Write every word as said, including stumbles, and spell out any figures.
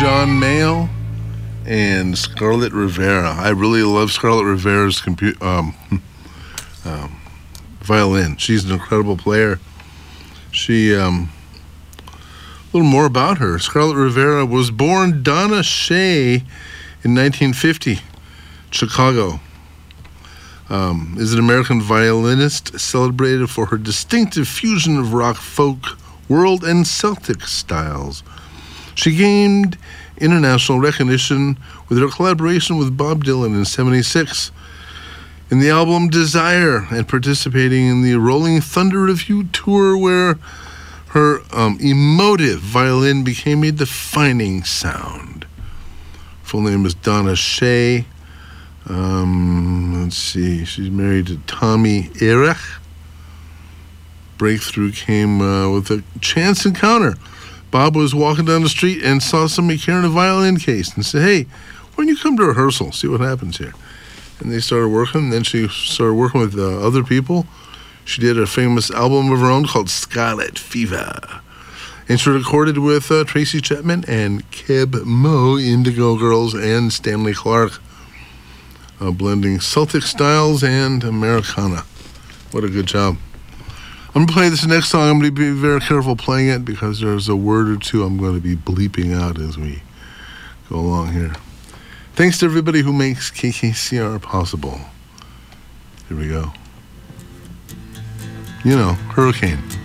John Mayall and Scarlett Rivera. I really love Scarlett Rivera's compu- um, um, violin. She's an incredible player. She, um, a little more about her. Scarlett Rivera was born Donna Shea in nineteen fifty, Chicago. Um, is an American violinist celebrated for her distinctive fusion of rock, folk, world, and Celtic styles. She gained international recognition with her collaboration with Bob Dylan in seventy-six in the album Desire, and participating in the Rolling Thunder Revue tour, where her um, emotive violin became a defining sound. Full name is Donna Shea. Um, let's see, she's married to Tommy Erich. Breakthrough came uh, with a chance encounter. Bob was walking down the street and saw somebody carrying a violin case and said, "Hey, why don't you come to rehearsal, see what happens here?" And they started working. Then she started working with uh, other people. She did a famous album of her own called Scarlet Fever. And she recorded with uh, Tracy Chapman and Keb Mo, Indigo Girls, and Stanley Clarke, uh, blending Celtic styles and Americana. What a good job. I'm going to play this next song. I'm going to be very careful playing it because there's a word or two I'm going to be bleeping out as we go along here. Thanks to everybody who makes K K C R possible. Here we go. You know, Hurricane.